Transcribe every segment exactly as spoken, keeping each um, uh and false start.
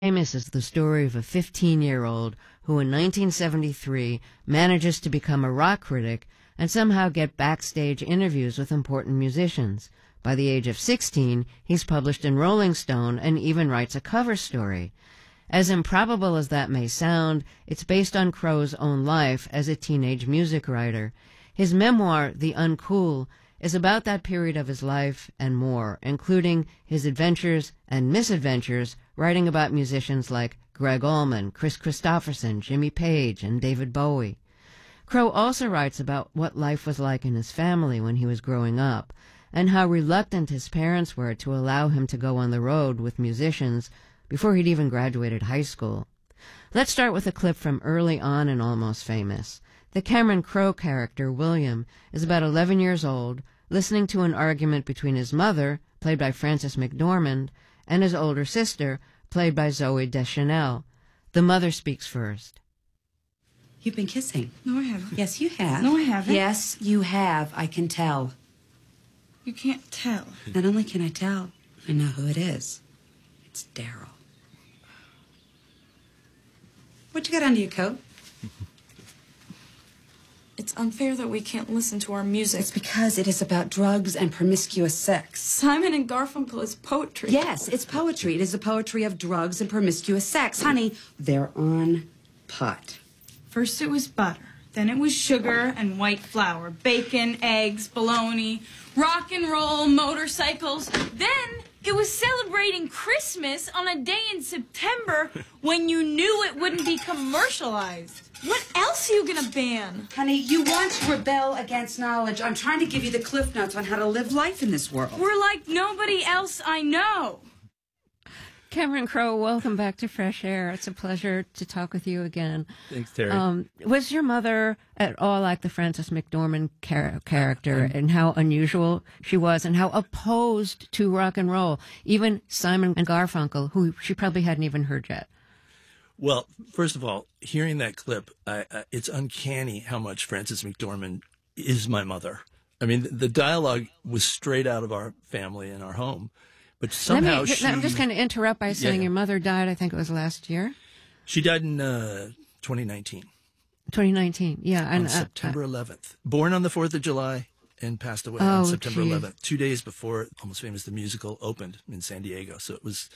Famous is the story of a fifteen-year-old who in nineteen seventy-three manages to become a rock critic and somehow get backstage interviews with important musicians. By the age of sixteen, he's published in Rolling Stone and even writes a cover story. As improbable as that may sound, it's based on Crow's own life as a teenage music writer. His memoir, The Uncool, is about that period of his life and more, including his adventures and misadventures writing about musicians like Gregg Allman, Chris Christopherson, Jimmy Page, and David Bowie. Crow also writes about what life was like in his family when he was growing up, and how reluctant his parents were to allow him to go on the road with musicians before he'd even graduated high school. Let's start with a clip from early on in Almost Famous. The Cameron Crowe character, William, is about eleven years old, listening to an argument between his mother, played by Frances McDormand, and his older sister, played by Zooey Deschanel. The mother speaks first. You've been kissing. No, I haven't. Yes, you have. No, I haven't. Yes, you have. I can tell. You can't tell. Not only can I tell, I know who it is. It's Daryl. What you got under your coat? It's unfair that we can't listen to our music. It's because it is about drugs and promiscuous sex. Simon and Garfunkel is poetry. Yes, it's poetry. It is the poetry of drugs and promiscuous sex. Honey, they're on pot. First it was butter, then it was sugar and white flour, bacon, eggs, bologna, rock and roll, motorcycles. Then it was celebrating Christmas on a day in September when you knew it wouldn't be commercialized. What else are you gonna ban? Honey, you want to rebel against knowledge. I'm trying to give you the cliff notes on how to live life in this world. We're like nobody else I know. Cameron Crowe, welcome back to Fresh Air. It's a pleasure to talk with you again. Thanks, Terry. Um, was your mother at all like the Frances McDormand char- character and how unusual she was and how opposed to rock and roll? Even Simon and Garfunkel, who she probably hadn't even heard yet. Well, first of all, hearing that clip, I, I, it's uncanny how much Frances McDormand is my mother. I mean, the, the dialogue was straight out of our family and our home. But somehow Let me, she... I'm just going to interrupt by saying yeah. your mother died, I think it was last year? She died in uh, twenty nineteen. twenty nineteen, yeah. On and, uh, September eleventh. Born on the fourth of July and passed away oh, on September geez. eleventh, two days before Almost Famous, the musical, opened in San Diego. So it was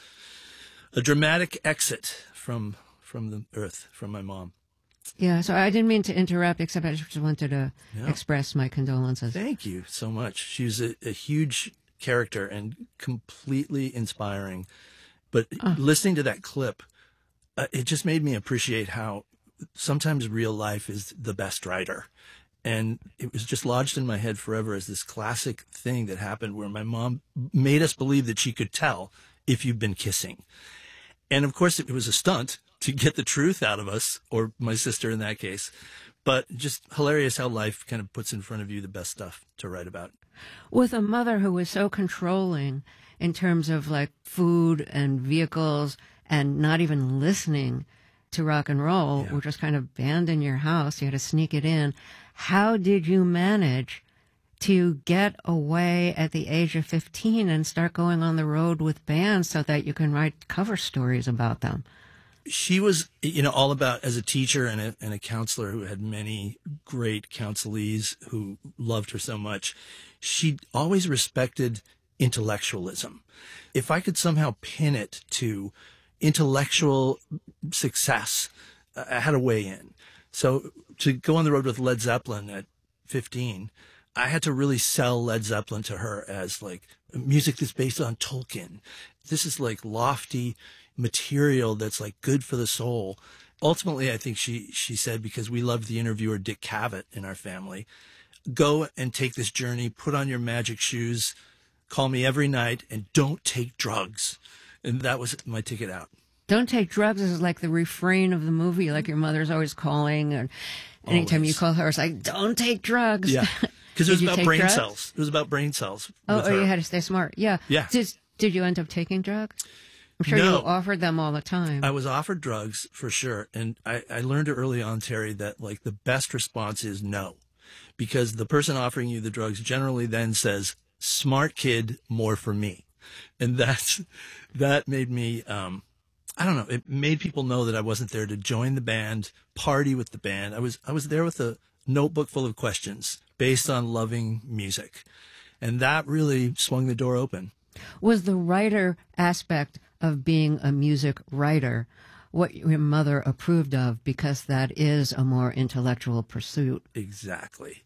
a dramatic exit from from the earth, from my mom. Yeah, so I didn't mean to interrupt, except I just wanted to No. express my condolences. Thank you so much. She was a, a huge character and completely inspiring. But Oh. listening to that clip, uh, it just made me appreciate how sometimes real life is the best writer. And it was just lodged in my head forever as this classic thing that happened where my mom made us believe that she could tell if you've been kissing. And of course, it was a stunt to get the truth out of us, or my sister in that case. But just hilarious how life kind of puts in front of you the best stuff to write about. With a mother who was so controlling in terms of like food and vehicles and not even listening to rock and roll, Yeah. which was kind of banned in your house, you had to sneak it in. How did you manage to get away at the age of fifteen and start going on the road with bands so that you can write cover stories about them? She was, you know, all about, as a teacher and a, and a counselor who had many great counselees who loved her so much, she always respected intellectualism. If I could somehow pin it to intellectual success, I had a way in. So to go on the road with Led Zeppelin at fifteen, I had to really sell Led Zeppelin to her as like music that's based on Tolkien. This is like lofty material that's like good for the soul. Ultimately, I think she, she said, because we loved the interviewer Dick Cavett in our family, go and take this journey, put on your magic shoes, call me every night, and don't take drugs. And that was my ticket out. Don't take drugs is like the refrain of the movie, like your mother's always calling, and anytime Always. you call her, it's like, don't take drugs. Yeah. Because it was Did you about take brain drugs? cells. It was about brain cells. Oh, with oh her. you had to stay smart. Yeah. Yeah. Did, did you end up taking drugs? I'm sure No. you offered them all the time. I was offered drugs for sure. And I, I learned early on, Terry, that like the best response is no. Because the person offering you the drugs generally then says, smart kid, more for me. And that's, that made me, um, I don't know, it made people know that I wasn't there to join the band, party with the band. I was I was there with a notebook full of questions based on loving music. And that really swung the door open. Was the writer aspect of being a music writer what your mother approved of, because that is a more intellectual pursuit? Exactly.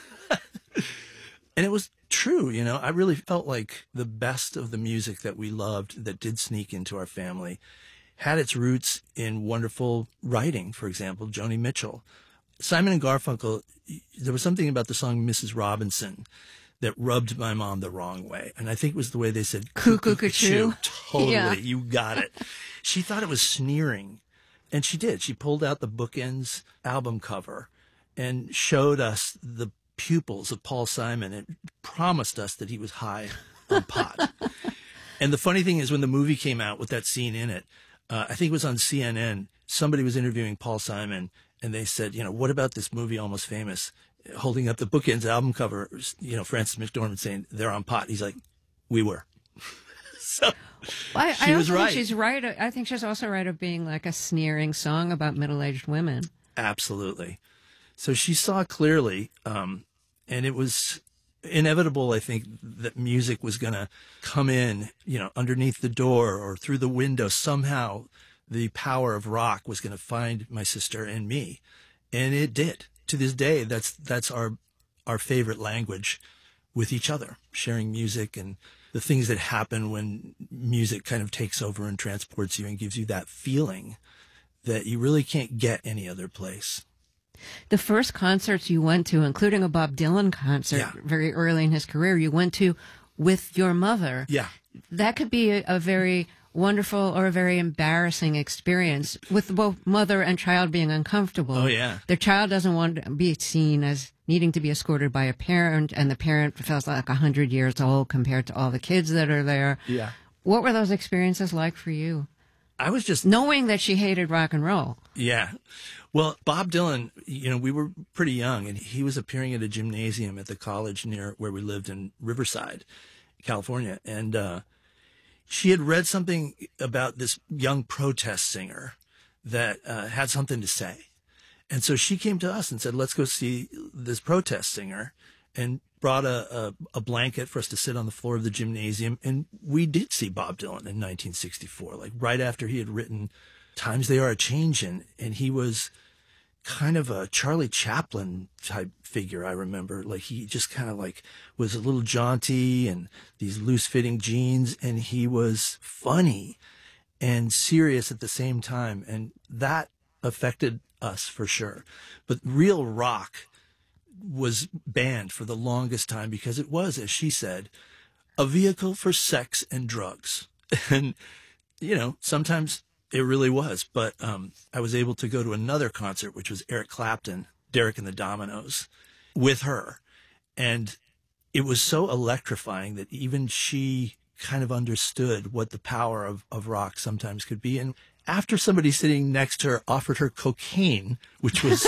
And it was true, you know. I really felt like the best of the music that we loved that did sneak into our family had its roots in wonderful writing. For example, Joni Mitchell. Simon and Garfunkel, there was something about the song Missus Robinson that rubbed my mom the wrong way. And I think it was the way they said cuckoo-cuckoo. Totally. Yeah. You got it. She thought it was sneering. And she did. She pulled out the Bookends album cover and showed us the pupils of Paul Simon and promised us that he was high on pot. And the funny thing is, when the movie came out with that scene in it, uh, I think it was on C N N, somebody was interviewing Paul Simon, and they said, you know, what about this movie Almost Famous? Holding up the Bookends album cover, you know, Frances McDormand saying they're on pot. He's like, we were. So I, she I was also right. think she's right. I think she's also right of being like a sneering song about middle-aged women. Absolutely. So she saw clearly, um, and it was inevitable, I think, that music was going to come in, you know, underneath the door or through the window. Somehow the power of rock was going to find my sister and me. And it did. To this day, that's that's our our favorite language with each other, sharing music and the things that happen when music kind of takes over and transports you and gives you that feeling that you really can't get any other place. The first concerts you went to, including a Bob Dylan concert Yeah. very early in his career, you went to with your mother. Yeah. That could be a, a very wonderful or a very embarrassing experience, with both mother and child being uncomfortable. Oh, yeah. The child doesn't want to be seen as needing to be escorted by a parent, and the parent feels like a hundred years old compared to all the kids that are there. Yeah. What were those experiences like for you? I was just Knowing that she hated rock and roll. Yeah. Well, Bob Dylan, you know, we were pretty young, and he was appearing at a gymnasium at the college near where we lived in Riverside, California. And uh, she had read something about this young protest singer that uh, had something to say. And so she came to us and said, let's go see this protest singer, and brought a, a, a blanket for us to sit on the floor of the gymnasium. And we did see Bob Dylan in nineteen sixty-four, like right after he had written Times They Are A-Changin', and he was kind of a Charlie Chaplin type figure, I remember. Like, he just kind of like was a little jaunty and these loose fitting jeans, and he was funny and serious at the same time. And that affected us for sure. But real rock was banned for the longest time because it was, as she said, a vehicle for sex and drugs. And, you know, sometimes it really was. But um, I was able to go to another concert, which was Eric Clapton, Derek and the Dominoes, with her. And it was so electrifying that even she kind of understood what the power of, of rock sometimes could be. And after somebody sitting next to her offered her cocaine, which was,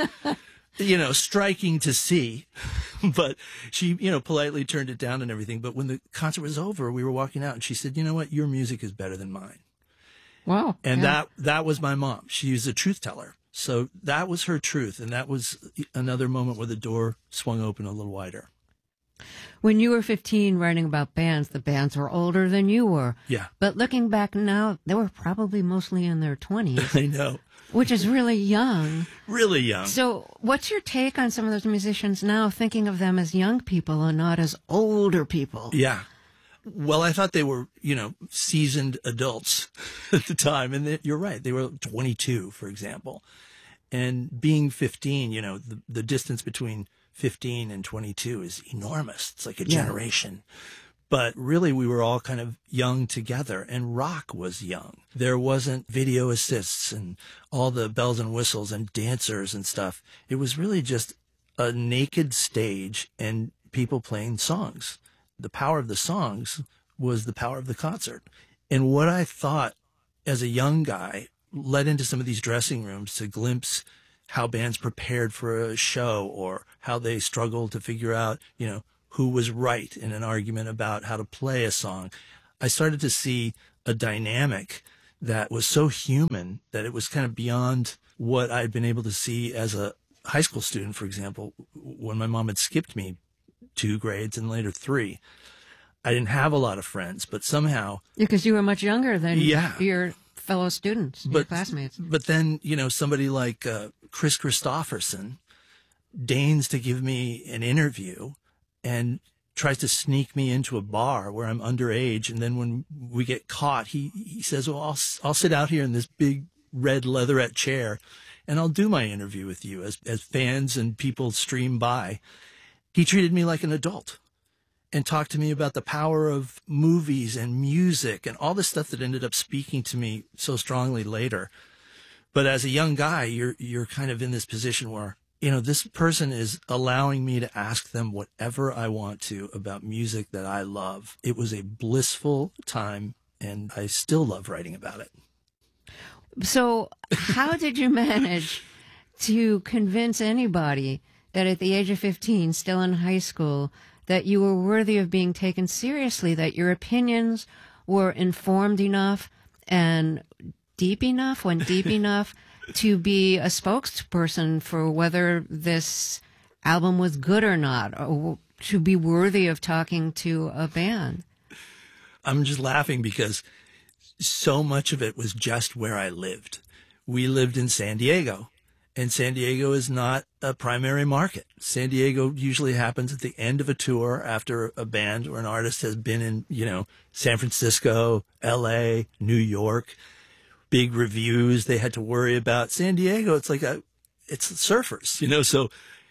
you know, striking to see, but she, you know, politely turned it down and everything. But when the concert was over, we were walking out and she said, you know what, your music is better than mine. Wow. And yeah. that, that was my mom. She was a truth teller. So that was her truth. And that was another moment where the door swung open a little wider. When you were fifteen writing about bands, the bands were older than you were. Yeah. But looking back now, they were probably mostly in their twenties, I know. which is really young. Really young. So what's your take on some of those musicians now, thinking of them as young people and not as older people? Yeah. Well, I thought they were, you know, seasoned adults at the time. And they, you're right. They were twenty-two, for example. And being fifteen, you know, the, the distance between fifteen and twenty-two is enormous. It's like a Yeah. generation. But really, we were all kind of young together, and rock was young. There wasn't video assists and all the bells and whistles and dancers and stuff. It was really just a naked stage and people playing songs. The power of the songs was the power of the concert. And what I thought as a young guy led into some of these dressing rooms to glimpse how bands prepared for a show, or how they struggled to figure out, you know, who was right in an argument about how to play a song. I started to see a dynamic that was so human that it was kind of beyond what I'd been able to see as a high school student, for example, when my mom had skipped me two grades and later three. I didn't have a lot of friends, but somehow... Because you were much younger than yeah. your fellow students, but, your classmates. But then, you know, somebody like uh, Chris Christopherson deigns to give me an interview and tries to sneak me into a bar where I'm underage. And then when we get caught, he, he says, well, I'll, I'll sit out here in this big red leatherette chair and I'll do my interview with you as, as fans and people stream by. He treated me like an adult and talked to me about the power of movies and music and all the stuff that ended up speaking to me so strongly later. But as a young guy, you're, you're kind of in this position where, you know, this person is allowing me to ask them whatever I want to about music that I love. It was a blissful time, and I still love writing about it. So how did you manage to convince anybody that at the age of fifteen, still in high school, that you were worthy of being taken seriously, that your opinions were informed enough and deep enough, went deep enough to be a spokesperson for whether this album was good or not, or to be worthy of talking to a band? I'm just laughing because so much of it was just where I lived. We lived in San Diego. And San Diego is not a primary market. San Diego usually happens at the end of a tour after a band or an artist has been in, you know, San Francisco, L A, New York, big reviews they had to worry about. San Diego, it's like a, it's surfers, you know, so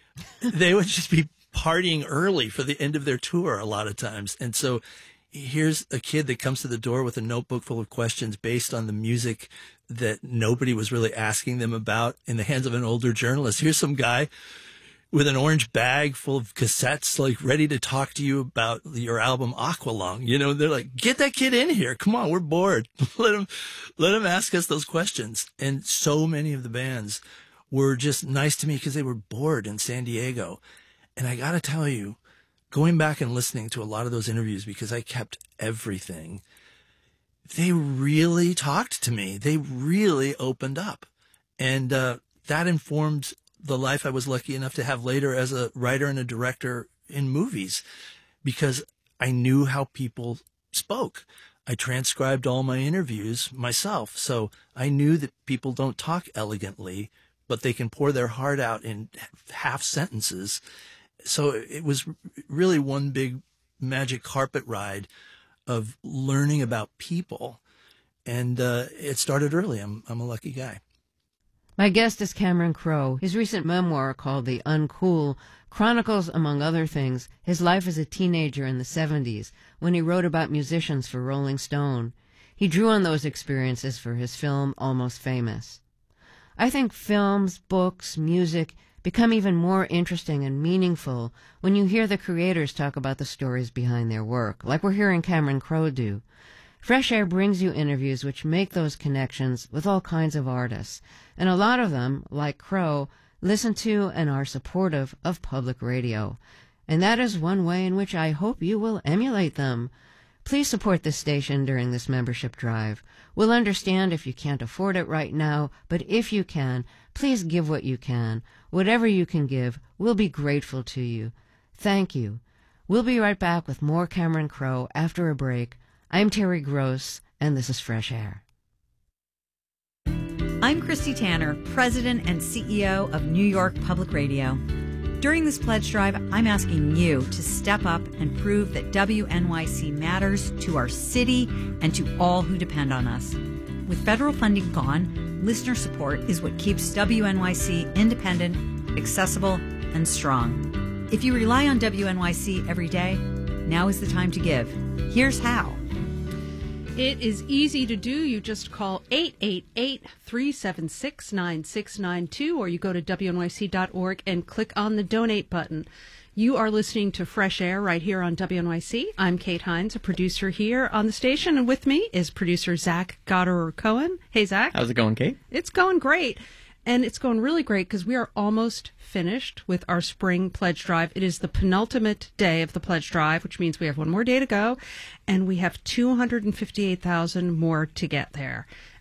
they would just be partying early for the end of their tour a lot of times. And so here's a kid that comes to the door with a notebook full of questions based on the music that nobody was really asking them about in the hands of an older journalist. Here's some guy with an orange bag full of cassettes, like ready to talk to you about your album Aqualung. You know, they're like, get that kid in here. Come on, we're bored. let him, let him ask us those questions. And so many of the bands were just nice to me because they were bored in San Diego. And I got to tell you, going back and listening to a lot of those interviews, because I kept everything, they really talked to me. They really opened up. And uh, that informed the life I was lucky enough to have later as a writer and a director in movies, because I knew how people spoke. I transcribed all my interviews myself. So I knew that people don't talk elegantly, but they can pour their heart out in half sentences. So it was really one big magic carpet ride of learning about people. And uh, it started early. I'm, I'm a lucky guy. My guest is Cameron Crowe. His recent memoir, called The Uncool, chronicles, among other things, his life as a teenager in the seventies when he wrote about musicians for Rolling Stone. He drew on those experiences for his film Almost Famous. I think films, books, music become even more interesting and meaningful when you hear the creators talk about the stories behind their work, like we're hearing Cameron Crowe do. Fresh Air brings you interviews which make those connections with all kinds of artists, and a lot of them, like Crowe, listen to and are supportive of public radio. And that is one way in which I hope you will emulate them. Please support this station during this membership drive. We'll understand if you can't afford it right now, but if you can, please give what you can. Whatever you can give, we'll be grateful to you. Thank you. We'll be right back with more Cameron Crowe after a break. I'm Terry Gross, and this is Fresh Air. I'm Christy Tanner, President and C E O of New York Public Radio. During this pledge drive, I'm asking you to step up and prove that W N Y C matters to our city and to all who depend on us. With federal funding gone, listener support is what keeps W N Y C independent, accessible, and strong. If you rely on W N Y C every day, now is the time to give. Here's how. It is easy to do. You just call eight eight eight, three seven six, nine six nine two, or you go to W N Y C dot org and click on the donate button. You are listening to Fresh Air right here on W N Y C. I'm Kate Hines, a producer here on the station, and with me is producer Zach Goddard-Cohen. Hey, Zach. How's it going, Kate? It's going great. And it's going really great because we are almost finished with our spring pledge drive. It is the penultimate day of the pledge drive, which means we have one more day to go, and we have two hundred fifty-eight thousand more to get there.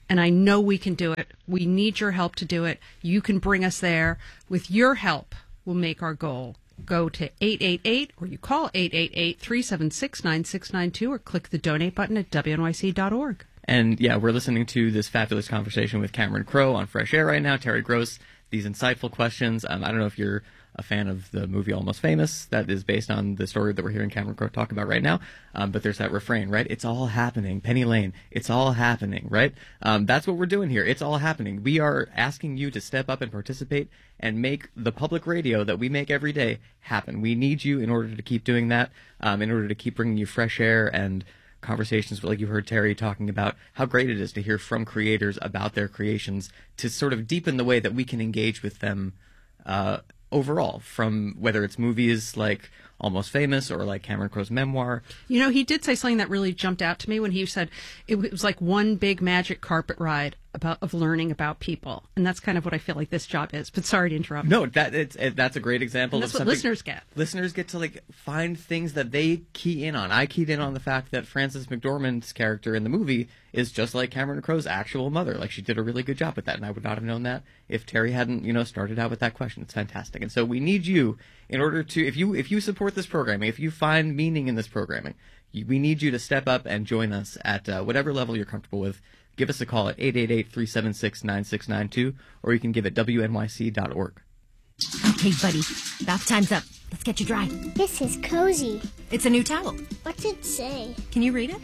And I know we can do it. We need your help to do it. You can bring us there. With your help, we'll make our goal. Go to eight eight eight or you call eight eight eight, three seven six, nine six nine two or click the donate button at W N Y C dot org. And yeah, we're listening to this fabulous conversation with Cameron Crowe on Fresh Air right now. Terry Gross, these insightful questions. Um, I don't know if you're a fan of the movie Almost Famous. That is based on the story that we're hearing Cameron Crowe talk about right now. Um, but there's that refrain, right? It's all happening. Penny Lane, it's all happening, right? Um, that's what we're doing here. It's all happening. We are asking you to step up and participate and make the public radio that we make every day happen. We need you in order to keep doing that, um, in order to keep bringing you fresh air and conversations like you heard Terry talking about how great it is to hear from creators about their creations to sort of deepen the way that we can engage with them uh, overall, from whether it's movies like Almost Famous or like Cameron Crowe's memoir. You know, he did say something that really jumped out to me when he said it was like one big magic carpet ride about of learning about people, and that's kind of what I feel like this job is. But sorry to interrupt. No, that it's it, that's a great example. And that's of what something listeners get. Listeners get to like find things that they key in on. I keyed in on the fact that Frances McDormand's character in the movie is just like Cameron Crowe's actual mother. Like, she did a really good job with that, and I would not have known that if Terry hadn't, you know, started out with that question. It's fantastic, and so we need you in order to if you if you support this programming, if you find meaning in this programming, you, we need you to step up and join us at uh, whatever level you're comfortable with. Give us a call at eight eight eight, three seven six, nine six nine two, or you can give at W N Y C dot org. Okay, buddy. Bath time's up. Let's get you dry. This is cozy. It's a new towel. What's it say? Can you read it?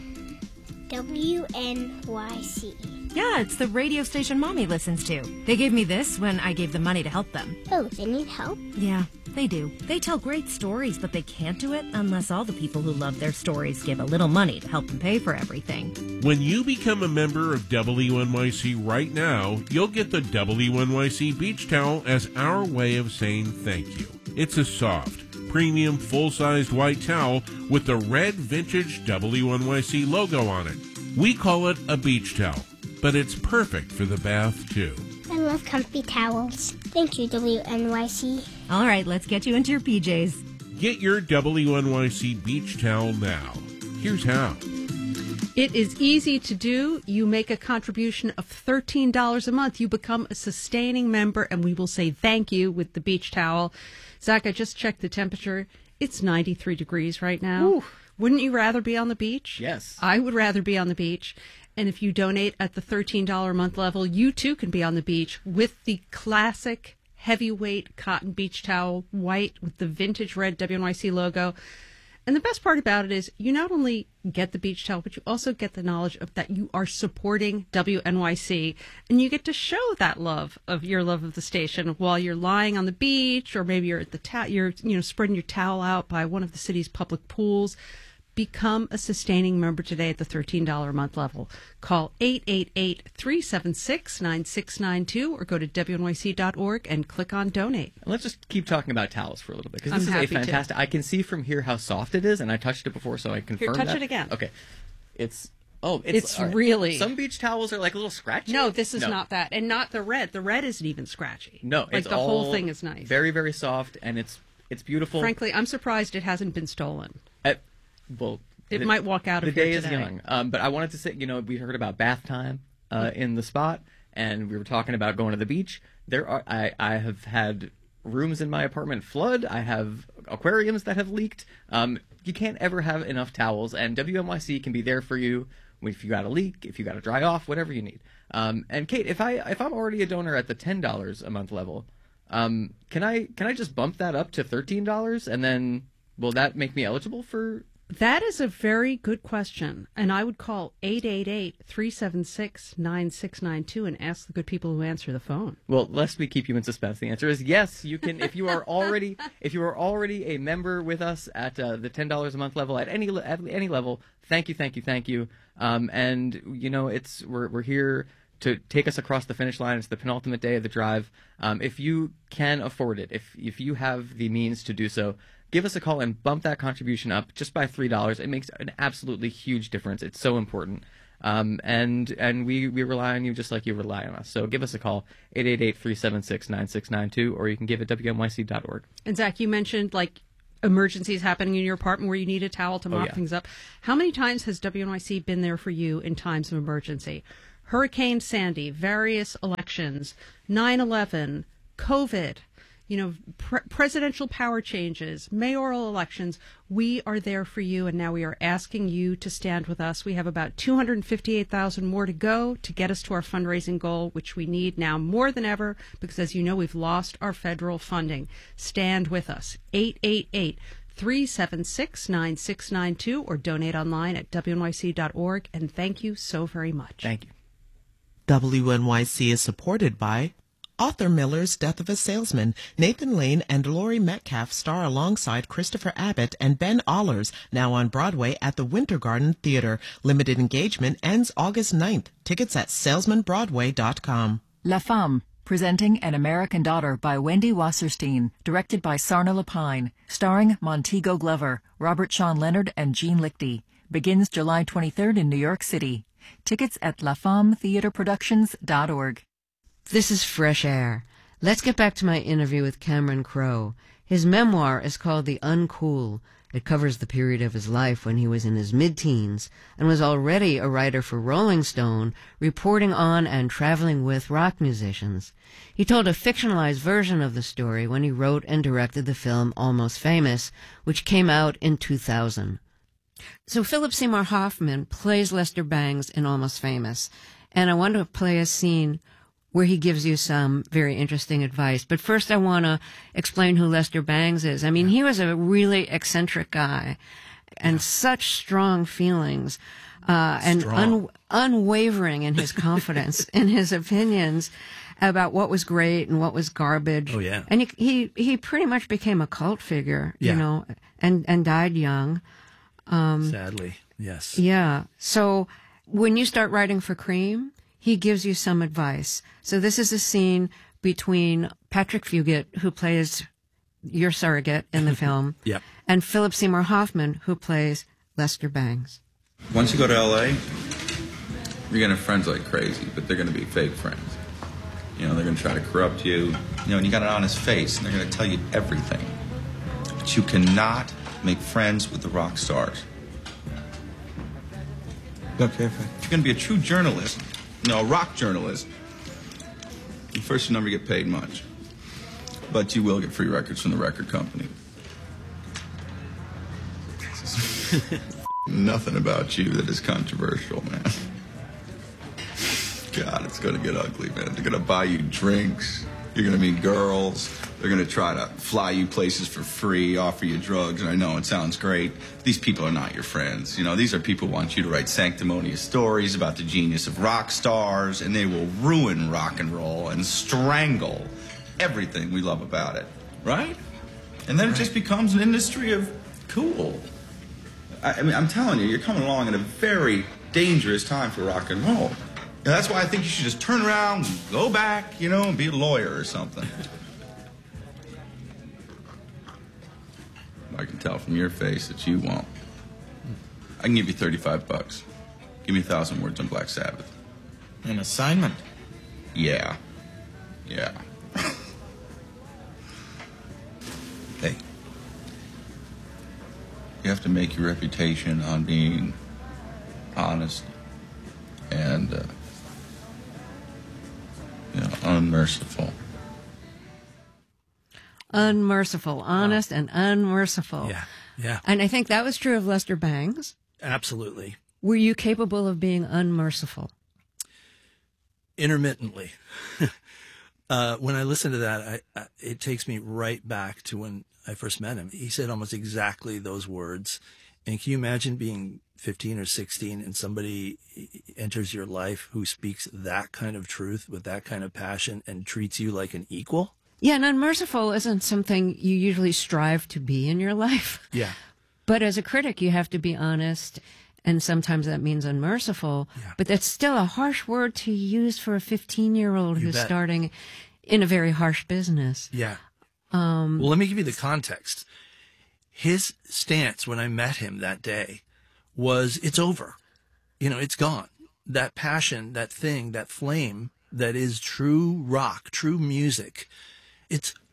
W N Y C. Yeah, it's the radio station Mommy listens to. They gave me this when I gave them money to help them. Oh, they need help? Yeah, they do. They tell great stories, but they can't do it unless all the people who love their stories give a little money to help them pay for everything. When you become a member of W N Y C right now, you'll get the W N Y C beach towel as our way of saying thank you. It's a soft, premium, full-sized white towel with the red vintage W N Y C logo on it. We call it a beach towel, but it's perfect for the bath, too. I love comfy towels. Thank you, W N Y C. All right, let's get you into your P Js. Get your W N Y C beach towel now. Here's how. It is easy to do. You make a contribution of thirteen dollars a month. You become a sustaining member, and we will say thank you with the beach towel. Zach, I just checked the temperature. It's ninety-three degrees right now. Ooh. Wouldn't you rather be on the beach? Yes. I would rather be on the beach. And if you donate at the thirteen dollars a month level, you too can be on the beach with the classic heavyweight cotton beach towel, white with the vintage red W N Y C logo. And the best part about it is you not only get the beach towel, but you also get the knowledge of that you are supporting W N Y C, and you get to show that love of your love of the station while you're lying on the beach, or maybe you're at the ta- you're you know spreading your towel out by one of the city's public pools. Become a sustaining member today at the thirteen dollars a month level. Call eight eight eight, three seven six, nine six nine two or go to W N Y C dot org and click on donate. Let's just keep talking about towels for a little bit, because this I'm is a happy fantastic. to. I can see from here how soft it is, and I touched it before, so I confirm Here, touch that. it again. Okay, it's oh, it's, It's all right. really- Some beach towels are like a little scratchy. No, this is No. not that, and not the red. The red isn't even scratchy. No, like it's the all whole thing is nice. Very, very soft, and it's it's beautiful. Frankly, I'm surprised it hasn't been stolen. At, well, It the- might walk out of the here day today. is young. Um, but I wanted to say, you know, we heard about bath time uh, in the spot, and we were talking about going to the beach. There are I, I have had rooms in my apartment flood. I have aquariums that have leaked. Um, you can't ever have enough towels, and W N Y C can be there for you if you got a leak, if you got to dry off, whatever you need. Um, and Kate, if I if I'm already a donor at the ten dollars a month level, um, can I can I just bump that up to thirteen dollars, and then will that make me eligible for? That is a very good question, and I would call eight eight eight, three seven six, nine six nine two and ask the good people who answer the phone. Well, lest we keep you in suspense, the answer is yes. You can, if you are already, if you are already a member with us at uh, the ten dollars a month level, at any at any level. Thank you, thank you, thank you. Um, and you know, it's we're we're here to take us across the finish line. It's the penultimate day of the drive. Um, if you can afford it, if if you have the means to do so, give us a call and bump that contribution up just by three dollars. It makes an absolutely huge difference. It's so important. Um, and and we, we rely on you just like you rely on us. So give us a call, eight eight eight, three seven six, nine six nine two, or you can give at W N Y C dot org. And Zach, you mentioned like emergencies happening in your apartment where you need a towel to mop Oh, yeah. things up. How many times has W N Y C been there for you in times of emergency? Hurricane Sandy, various elections, nine eleven, COVID, you know, pre- presidential power changes, mayoral elections. We are there for you, and now we are asking you to stand with us. We have about two hundred fifty-eight thousand more to go to get us to our fundraising goal, which we need now more than ever because, as you know, we've lost our federal funding. Stand with us. eight eight eight, three seven six, nine six nine two or donate online at W N Y C dot org, and thank you so very much. Thank you. W N Y C is supported by Arthur Miller's Death of a Salesman. Nathan Lane and Laurie Metcalf star alongside Christopher Abbott and Ben Allers, now on Broadway at the Winter Garden Theater. Limited engagement ends August ninth. Tickets at salesman broadway dot com. La Femme, presenting An American Daughter by Wendy Wasserstein, directed by Sarna Lapine, starring Montego Glover, Robert Sean Leonard, and Gene Lichty. Begins July twenty-third in New York City. Tickets at la femme theater productions dot org. This is Fresh Air. Let's get back to my interview with Cameron Crowe. His memoir is called The Uncool. It covers the period of his life when he was in his mid-teens and was already a writer for Rolling Stone, reporting on and traveling with rock musicians. He told a fictionalized version of the story when he wrote and directed the film Almost Famous, which came out in two thousand. So Philip Seymour Hoffman plays Lester Bangs in Almost Famous, and I want to play a scene where he gives you some very interesting advice. But first I want to explain who Lester Bangs is. I mean, he was a really eccentric guy and yeah. such strong feelings uh, and strong. Un- unwavering in his confidence, in his opinions about what was great and what was garbage. Oh, yeah. And he he, he pretty much became a cult figure, yeah. you know, and, and died young. Um, Sadly, yes. Yeah. So when you start writing for Cream, he gives you some advice. So this is a scene between Patrick Fugit, who plays your surrogate in the film, yep. and Philip Seymour Hoffman, who plays Lester Bangs. Once you go to L A, you're going to have friends like crazy, but they're going to be fake friends. You know, they're going to try to corrupt you. You know, and you got an honest face, and they're going to tell you everything. But you cannot make friends with the rock stars. Okay, fine. If you're going to be a true journalist, you know, a rock journalist, first, you never get paid much. But you will get free records from the record company. Nothing about you that is controversial, man. God, it's going to get ugly, man. They're going to buy you drinks. You're going to meet girls. They're going to try to fly you places for free, offer you drugs. And I know it sounds great. These people are not your friends. You know, these are people who want you to write sanctimonious stories about the genius of rock stars, and they will ruin rock and roll and strangle everything we love about it, right? And then it just becomes an industry of cool. I, I mean, I'm telling you, you're coming along at a very dangerous time for rock and roll. And that's why I think you should just turn around and go back, you know, and be a lawyer or something. I can tell from your face that you won't. I can give you thirty-five bucks. Give me a thousand words on Black Sabbath. An assignment? Yeah. Yeah. Hey. You have to make your reputation on being honest and, uh, you know, unmerciful. Unmerciful, honest wow. and unmerciful. Yeah, yeah. And I think that was true of Lester Bangs. Absolutely. Were you capable of being unmerciful? Intermittently. uh, when I listen to that, I, I, it takes me right back to when I first met him. He said almost exactly those words. And can you imagine being fifteen or sixteen and somebody enters your life who speaks that kind of truth with that kind of passion and treats you like an equal? Yeah, and unmerciful isn't something you usually strive to be in your life. Yeah. But as a critic, you have to be honest, and sometimes that means unmerciful. Yeah. But that's still a harsh word to use for a fifteen-year-old who's bet. starting in a very harsh business. Yeah. Um, well, let me give you the context. His stance when I met him that day was, it's over. You know, it's gone. That passion, that thing, that flame that is true rock, true music, it's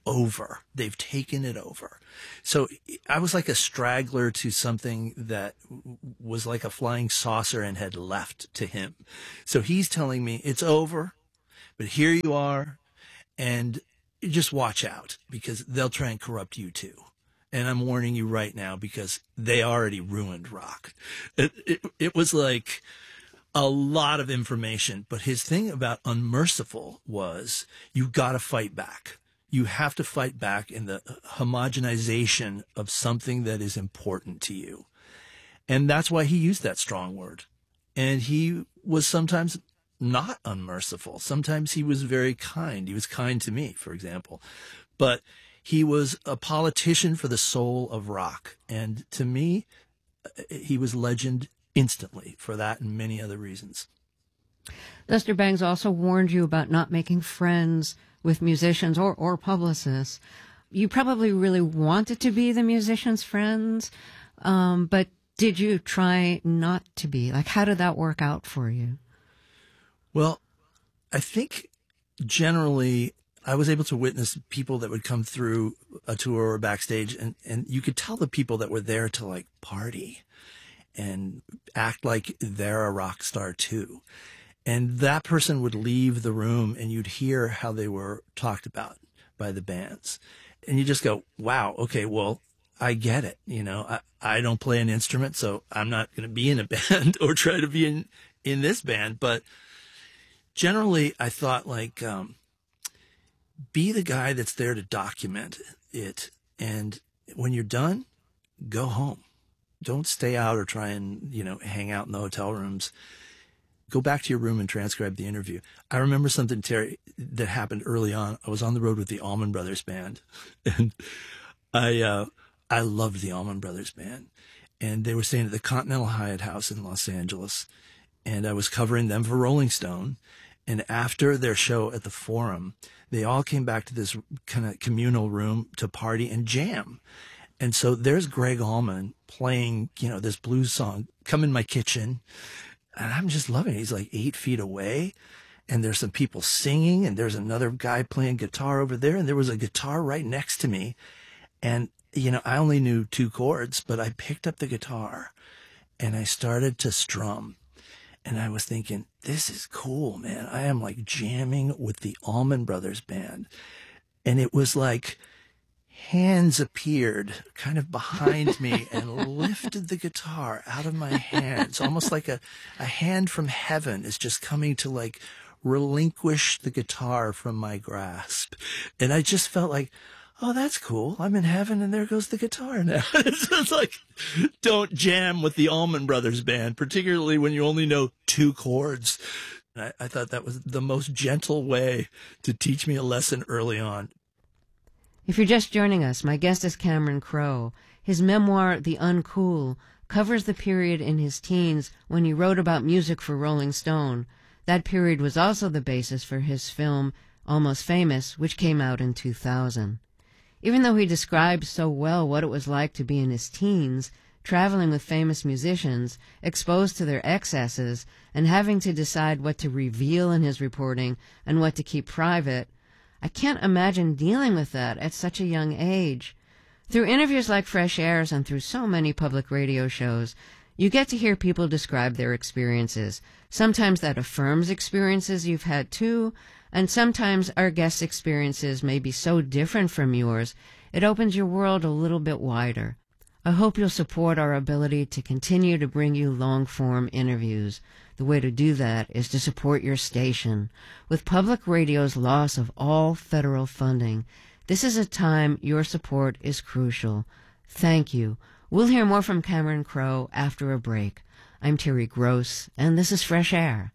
over. They've taken it over. So I was like a straggler to something that was like a flying saucer and had left to him. So he's telling me it's over, but here you are, and just watch out because they'll try and corrupt you too. And I'm warning you right now because they already ruined rock. It, it, it was like a lot of information, but his thing about unmerciful was you got to fight back. You have to fight back in the homogenization of something that is important to you. And that's why he used that strong word. And he was sometimes not unmerciful. Sometimes he was very kind. He was kind to me, for example. But he was a politician for the soul of rock. And to me, he was legend instantly for that and many other reasons. Lester Bangs also warned you about not making friends with musicians or, or publicists. You probably really wanted to be the musicians' friends, um, but did you try not to be? Like, how did that work out for you? Well, I think generally I was able to witness people that would come through a tour or backstage, and, and you could tell the people that were there to, like, party and act like they're a rock star too. And that person would leave the room and you'd hear how they were talked about by the bands. And you just go, wow, okay, well, I get it. You know, I, I don't play an instrument, so I'm not going to be in a band or try to be in, in this band. But generally, I thought, like, um, be the guy that's there to document it. And when you're done, go home. Don't stay out or try and, you know, hang out in the hotel rooms. Go back to your room and transcribe the interview. I remember something, Terry, that happened early on. I was on the road with the Allman Brothers Band, and I uh, I loved the Allman Brothers Band. And they were staying at the Continental Hyatt House in Los Angeles, and I was covering them for Rolling Stone. And after their show at the Forum, they all came back to this kind of communal room to party and jam. And so there's Greg Allman playing, you know, this blues song, Come in My Kitchen. And I'm just loving it. He's like eight feet away, and there's some people singing, and there's another guy playing guitar over there, and there was a guitar right next to me. And, you know, I only knew two chords, but I picked up the guitar, and I started to strum. And I was thinking, this is cool, man. I am like jamming with the Allman Brothers Band. And it was like hands appeared kind of behind me and lifted the guitar out of my hands, almost like a, a hand from heaven is just coming to like relinquish the guitar from my grasp. And I just felt like, oh, that's cool. I'm in heaven and there goes the guitar now. It's just like, don't jam with the Allman Brothers Band, particularly when you only know two chords. I, I thought that was the most gentle way to teach me a lesson early on. If you're just joining us, my guest is Cameron Crowe. His memoir, The Uncool, covers the period in his teens when he wrote about music for Rolling Stone. That period was also the basis for his film, Almost Famous, which came out in two thousand. Even though he describes so well what it was like to be in his teens, traveling with famous musicians, exposed to their excesses, and having to decide what to reveal in his reporting and what to keep private, I can't imagine dealing with that at such a young age. Through interviews like Fresh Air's and through so many public radio shows, you get to hear people describe their experiences. Sometimes that affirms experiences you've had too, and sometimes our guests' experiences may be so different from yours, it opens your world a little bit wider. I hope you'll support our ability to continue to bring you long-form interviews. The way to do that is to support your station. With public radio's loss of all federal funding, this is a time your support is crucial. Thank you. We'll hear more from Cameron Crowe after a break. I'm Terry Gross, and this is Fresh Air.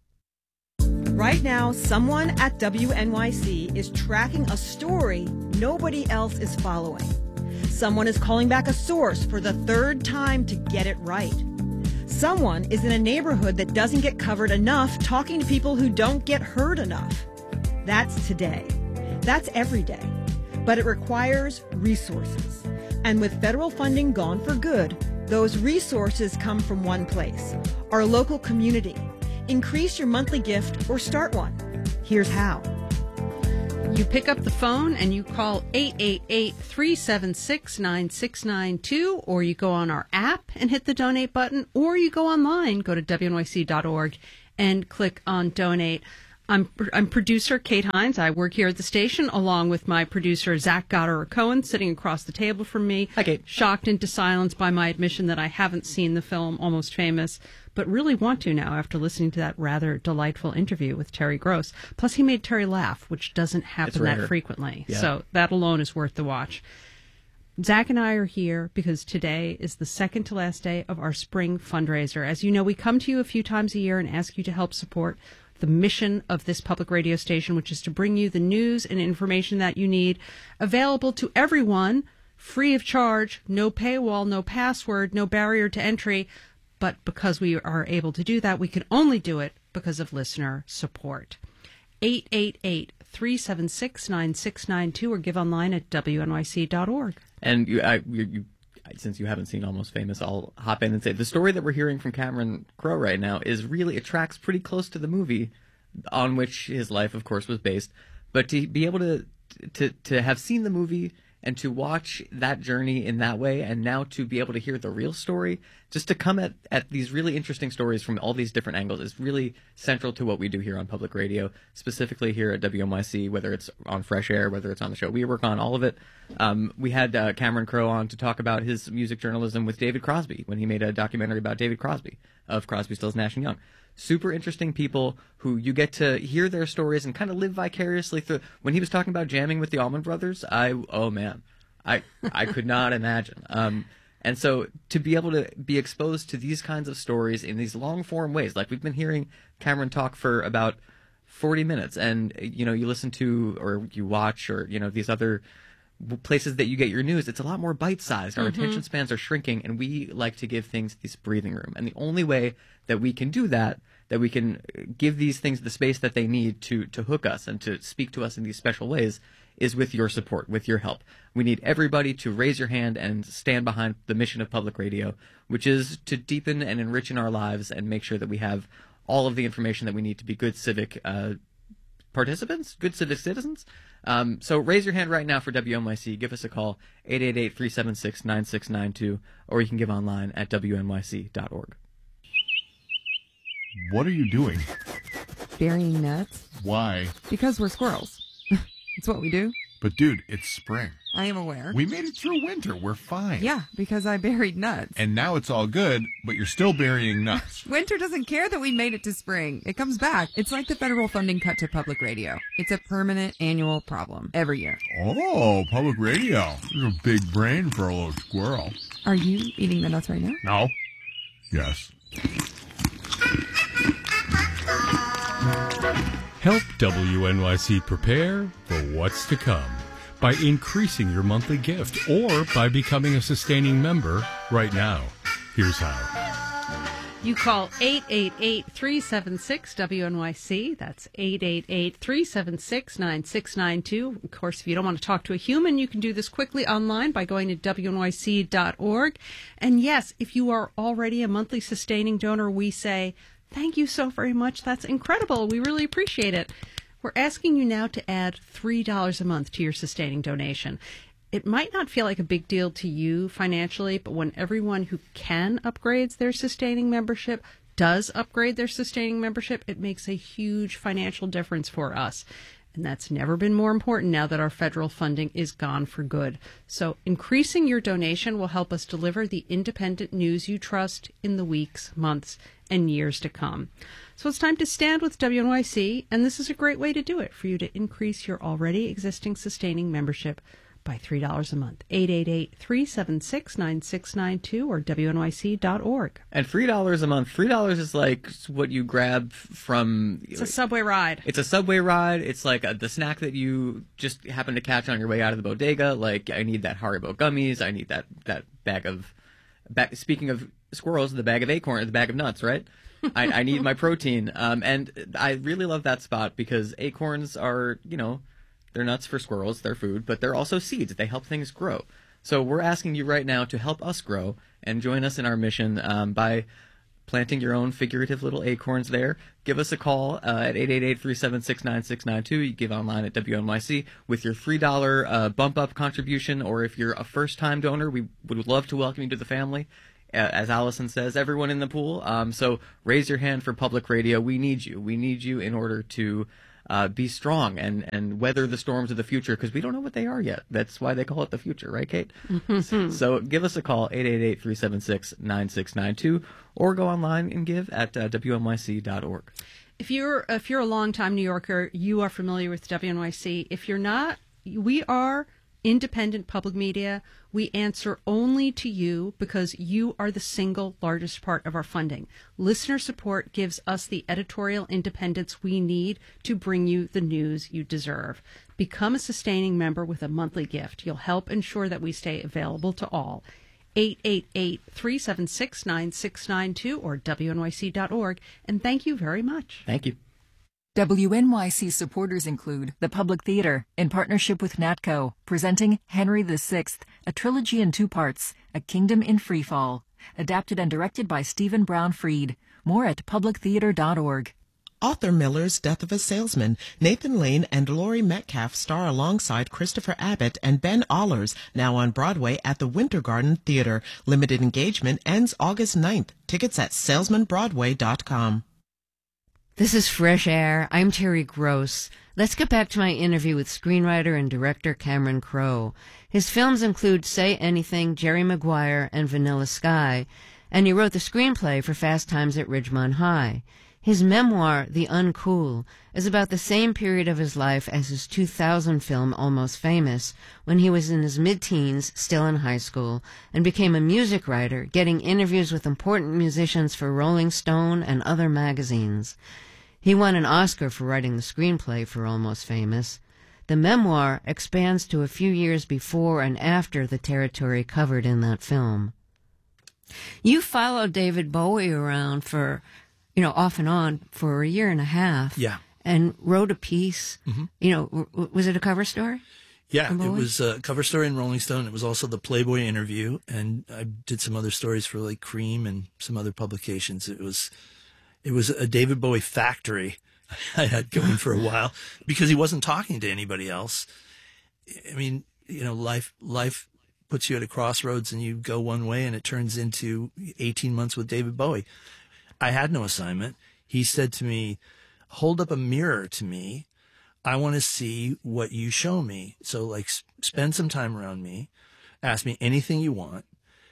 Right now, someone at W N Y C is tracking a story nobody else is following. Someone is calling back a source for the third time to get it right. Someone is in a neighborhood that doesn't get covered enough, talking to people who don't get heard enough. That's today. That's every day. But it requires resources. And with federal funding gone for good, those resources come from one place, our local community. Increase your monthly gift or start one. Here's how. You pick up the phone and you call eight eight eight, three seven six, nine six nine two, or you go on our app and hit the donate button, or you go online, go to W N Y C dot org and click on donate. I'm I'm producer Kate Hines. I work here at the station along with my producer Zach Goddard-Cohen sitting across the table from me. Hi, Kate. Shocked into silence by my admission that I haven't seen the film Almost Famous, but really want to now after listening to that rather delightful interview with Terry Gross. Plus, he made Terry laugh, which doesn't happen that frequently. Yeah. So that alone is worth the watch. Zach and I are here because today is the second to last day of our spring fundraiser. As you know, we come to you a few times a year and ask you to help support the mission of this public radio station, which is to bring you the news and information that you need, available to everyone, free of charge, no paywall, no password, no barrier to entry. But because we are able to do that, we can only do it because of listener support. eight eight eight, three seven six, nine six nine two or give online at W N Y C dot org. And you, I, you, you, since you haven't seen Almost Famous, I'll hop in and say the story that we're hearing from Cameron Crowe right now is really, it tracks pretty close to the movie on which his life, of course, was based. But to be able to to to have seen the movie and to watch that journey in that way, and now to be able to hear the real story, just to come at, at these really interesting stories from all these different angles is really central to what we do here on public radio, specifically here at W N Y C, whether it's on Fresh Air, whether it's on the show we work on, all of it. Um, we had uh, Cameron Crowe on to talk about his music journalism with David Crosby when he made a documentary about David Crosby of Crosby, Stills, Nash and Young. Super interesting people who you get to hear their stories and kind of live vicariously through. When he was talking about jamming with the Allman Brothers, I oh man, I I could not imagine. Um, and so to be able to be exposed to these kinds of stories in these long form ways, like we've been hearing Cameron talk for about forty minutes, and you know you listen to or you watch or you know these other places that you get your news, it's a lot more bite-sized. Our Mm-hmm. attention spans are shrinking, and we like to give things this breathing room. And the only way that we can do that, that we can give these things the space that they need to to hook us and to speak to us in these special ways, is with your support, with your help. We need everybody to raise your hand and stand behind the mission of public radio, which is to deepen and enrich in our lives and make sure that we have all of the information that we need to be good civic uh, participants, good civic citizens. Um, so raise your hand right now for W N Y C. Give us a call, eight eight eight, three seven six, nine six nine two, or you can give online at W N Y C dot org. What are you doing? Burying nuts. Why? Because we're squirrels. It's what we do. But dude, it's spring. I am aware. We made it through winter. We're fine. Yeah, because I buried nuts. And now it's all good, but you're still burying nuts. Winter doesn't care that we made it to spring. It comes back. It's like the federal funding cut to public radio. It's a permanent annual problem every year. Oh, public radio. There's a big brain for a little squirrel. Are you eating the nuts right now? No. Yes. Help W N Y C prepare for what's to come by increasing your monthly gift or by becoming a sustaining member right now. Here's how. You call eight eight eight, three seven six, W N Y C. That's eight eight eight, three seven six, nine six nine two. Of course, if you don't want to talk to a human, you can do this quickly online by going to W N Y C dot org. And yes, if you are already a monthly sustaining donor, we say, thank you so very much. That's incredible. We really appreciate it. We're asking you now to add three dollars a month to your sustaining donation. It might not feel like a big deal to you financially, but when everyone who can upgrades their sustaining membership does upgrade their sustaining membership, it makes a huge financial difference for us. And that's never been more important now that our federal funding is gone for good. So increasing your donation will help us deliver the independent news you trust in the weeks, months, and years to come. So it's time to stand with W N Y C, and this is a great way to do it, for you to increase your already existing sustaining membership by three dollars a month. eight eight eight, three seven six, nine six nine two or W N Y C dot org. And three dollars a month, three dollars is like what you grab from... It's a subway ride. It's a subway ride. It's like a, the snack that you just happen to catch on your way out of the bodega. Like, I need that Haribo gummies. I need that, that bag of... Bag, speaking of squirrels, the bag of acorn, the bag of nuts, right? I, I need my protein. Um, and I really love that spot because acorns are, you know... They're nuts for squirrels, they're food, but they're also seeds. They help things grow. So we're asking you right now to help us grow and join us in our mission um, by planting your own figurative little acorns there, give us a call uh, at eight eight eight, three seven six, nine six nine two. You give online at W N Y C with your three dollars uh, bump-up contribution, or if you're a first-time donor, we would love to welcome you to the family. Uh, as Allison says, everyone in the pool. Um, so raise your hand for public radio. We need you. We need you in order to uh, be strong and, and weather the storms of the future, because we don't know what they are yet. That's why they call it the future, right, Kate? so, so give us a call, eight eight eight, three seven six, nine six nine two, or go online and give at uh, W N Y C dot org. If you're if you're a longtime New Yorker, you are familiar with W N Y C. If you're not, we are independent public media. We answer only to you because you are the single largest part of our funding. Listener support gives us the editorial independence we need to bring you the news you deserve. Become a sustaining member with a monthly gift. You'll help ensure that we stay available to all. eight eight eight, three seven six, nine six nine two or W N Y C dot org. And thank you very much. Thank you. W N Y C supporters include the Public Theater, in partnership with NATCO, presenting Henry the Sixth, a trilogy in two parts, A Kingdom in Freefall, adapted and directed by Stephen Brown Freed. More at public theater dot org. Arthur Miller's Death of a Salesman. Nathan Lane and Laurie Metcalf star alongside Christopher Abbott and Ben Allers, now on Broadway at the Winter Garden Theater. Limited engagement ends August ninth. Tickets at salesman broadway dot com. This is Fresh Air. I'm Terry Gross. Let's get back to my interview with screenwriter and director Cameron Crowe. His films include Say Anything, Jerry Maguire, and Vanilla Sky, and he wrote the screenplay for Fast Times at Ridgemont High. His memoir, The Uncool, is about the same period of his life as his two thousand film Almost Famous, when he was in his mid-teens, still in high school, and became a music writer, getting interviews with important musicians for Rolling Stone and other magazines. He won an Oscar for writing the screenplay for Almost Famous. The memoir expands to a few years before and after the territory covered in that film. You followed David Bowie around for, you know, off and on for a year and a half. Yeah. And wrote a piece. Mm-hmm. You know, w- was it a cover story? Yeah, it was a cover story in Rolling Stone. It was also the Playboy interview, and I did some other stories for like Cream and some other publications. It was, it was a David Bowie factory I had going for a while because he wasn't talking to anybody else. I mean, you know, life life puts you at a crossroads, and you go one way, and it turns into eighteen months with David Bowie. I had no assignment. He said to me, hold up a mirror to me. I want to see what you show me. So like spend some time around me. Ask me anything you want.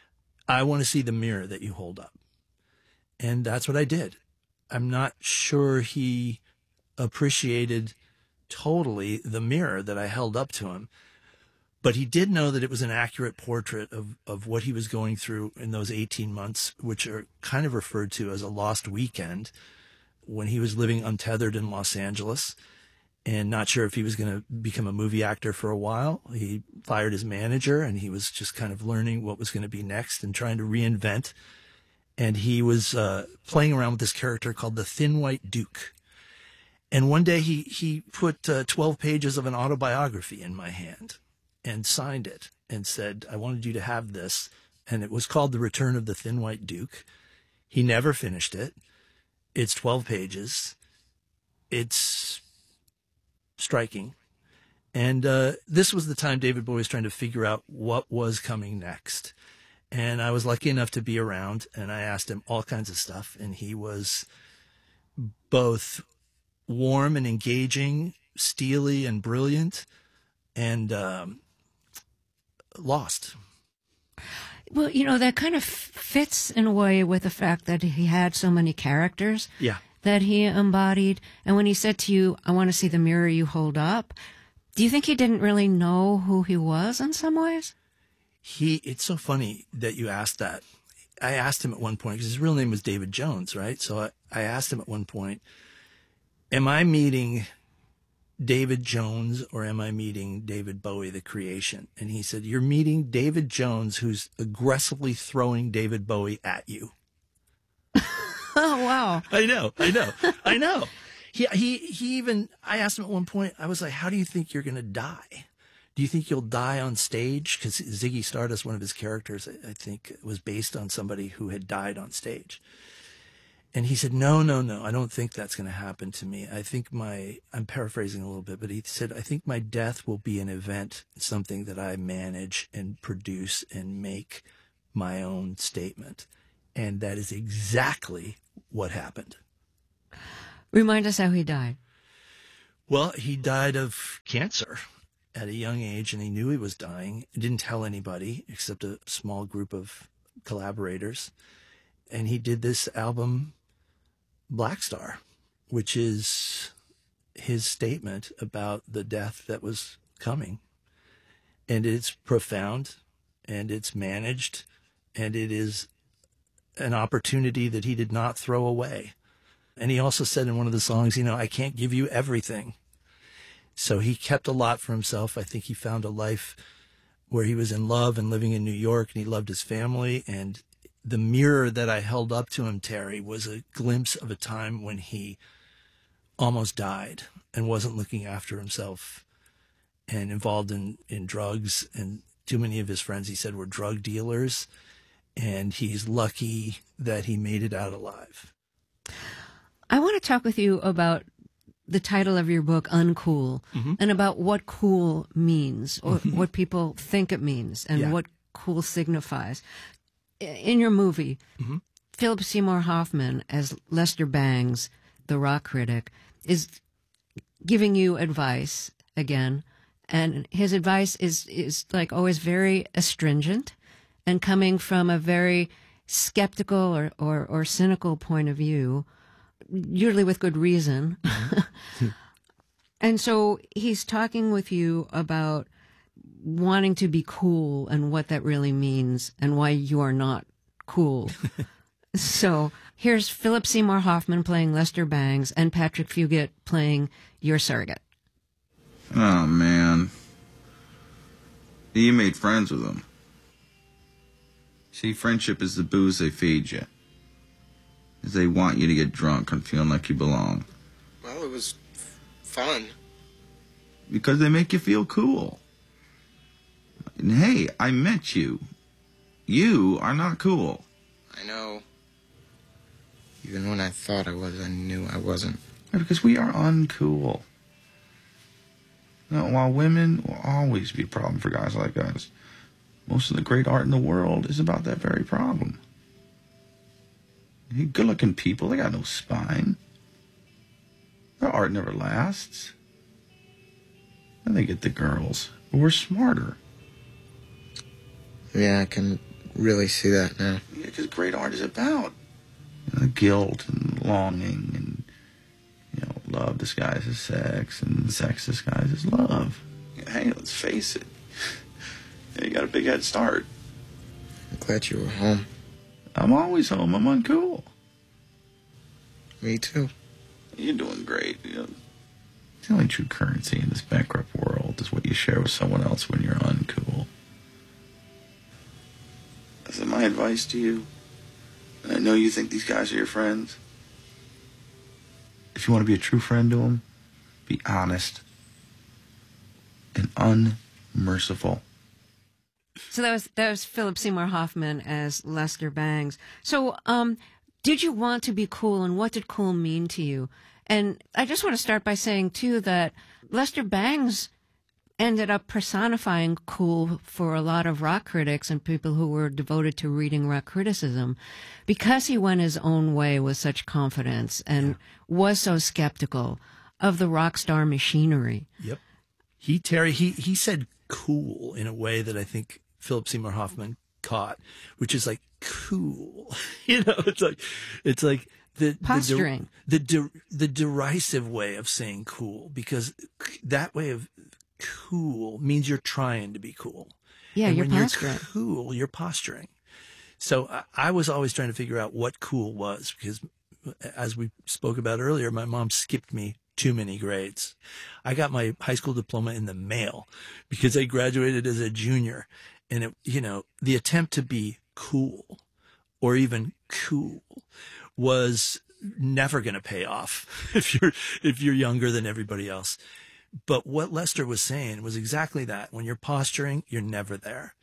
I want to see the mirror that you hold up. And that's what I did. I'm not sure he appreciated totally the mirror that I held up to him. But he did know that it was an accurate portrait of, of what he was going through in those eighteen months, which are kind of referred to as a lost weekend, when he was living untethered in Los Angeles and not sure if he was going to become a movie actor for a while. He fired his manager, and he was just kind of learning what was going to be next and trying to reinvent. And he was uh, playing around with this character called the Thin White Duke. And one day he, he put uh, twelve pages of an autobiography in my hand and signed it and said, I wanted you to have this. And it was called The Return of the Thin White Duke. He never finished it. It's twelve pages. It's striking. And uh, this was the time David Bowie was trying to figure out what was coming next. And I was lucky enough to be around, and I asked him all kinds of stuff. And he was both warm and engaging, steely and brilliant, and um, lost. Well, you know, that kind of fits in a way with the fact that he had so many characters yeah. that he embodied. And when he said to you, I want to see the mirror you hold up, do you think he didn't really know who he was in some ways? He, it's so funny that you asked that. I asked him at one point, because his real name was David Jones, right? So I, I asked him at one point, am I meeting David Jones or am I meeting David Bowie, the creation? And he said, you're meeting David Jones, who's aggressively throwing David Bowie at you. Oh, wow. I know, I know, I know. He, he, he even, I asked him at one point, I was like, how do you think you're going to die? Do you think you'll die on stage? Because Ziggy Stardust, one of his characters, I think, was based on somebody who had died on stage. And he said, no, no, no, I don't think that's going to happen to me. I think my, I'm paraphrasing a little bit, but he said, I think my death will be an event, something that I manage and produce and make my own statement. And that is exactly what happened. Remind us how he died. Well, he died of cancer at a young age, and he knew he was dying. He didn't tell anybody except a small group of collaborators. And he did this album, Black Star, which is his statement about the death that was coming. And it's profound, and it's managed, and it is an opportunity that he did not throw away. And he also said in one of the songs, you know, I can't give you everything. So he kept a lot for himself. I think he found a life where he was in love and living in New York, and he loved his family. And the mirror that I held up to him, Terry, was a glimpse of a time when he almost died and wasn't looking after himself and involved in, in drugs. And too many of his friends, he said, were drug dealers. And he's lucky that he made it out alive. I want to talk with you about the title of your book, Uncool, mm-hmm. and about what cool means, or what people think it means, and yeah. what cool signifies. In your movie, mm-hmm. Philip Seymour Hoffman, as Lester Bangs, the rock critic, is giving you advice again, and his advice is, is like always very astringent and coming from a very skeptical or, or, or cynical point of view, usually with good reason. And so he's talking with you about wanting to be cool and what that really means and why you are not cool. So here's Philip Seymour Hoffman playing Lester Bangs and Patrick Fugit playing your surrogate. Oh, man. You made friends with him. See, friendship is the booze they feed you. They want you to get drunk and feeling like you belong. Well, it was f- fun. Because they make you feel cool. And hey, I met you. You are not cool. I know. Even when I thought I was, I knew I wasn't. Yeah, because we are uncool. Now, while women will always be a problem for guys like us, most of the great art in the world is about that very problem. Good-looking people, they got no spine. Their art never lasts. And they get the girls. But we're smarter. Yeah, I can really see that now. Yeah, because great art is about you know, guilt and longing and, you know, love disguises sex and sex disguises love. Hey, let's face it. You got a big head start. I'm glad you were home. I'm always home. I'm uncool. Me too. You're doing great. You know, the only true currency in this bankrupt world is what you share with someone else when you're uncool. So my advice to you, and I know you think these guys are your friends. If you want to be a true friend to them, be honest and unmerciful. So that was that was Philip Seymour Hoffman as Lester Bangs. So, um, did you want to be cool, and what did cool mean to you? And I just want to start by saying too that Lester Bangs ended up personifying cool for a lot of rock critics and people who were devoted to reading rock criticism, because he went his own way with such confidence and yeah. was so skeptical of the rock star machinery. Yep. He Terry he he said cool in a way that I think Philip Seymour Hoffman caught, which is like cool. You know, it's like it's like the posturing, the the, the the derisive way of saying cool, because that way of cool means you're trying to be cool. Yeah, and you're when posturing. You're cool, you're posturing. So I, I was always trying to figure out what cool was, because as we spoke about earlier, my mom skipped me too many grades. I got my high school diploma in the mail because I graduated as a junior. And, it, you know, the attempt to be cool or even cool was never going to pay off if you're if you're younger than everybody else. But what Lester was saying was exactly that. When you're posturing, you're never there.